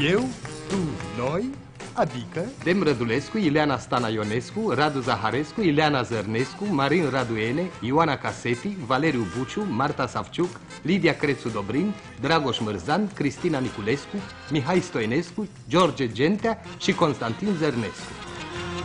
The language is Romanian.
Eu, tu, noi, adică... Dem Rădulescu, Ileana Stana Ionescu, Radu Zaharescu, Ileana Zărnescu, Marin Raduene, Ioana Caseti, Valeriu Buciu, Marta Savciuc, Lidia Crețu Dobrin, Dragoș Mârzan, Cristina Niculescu, Mihai Stoinescu, George Gentea și Constantin Zărnescu.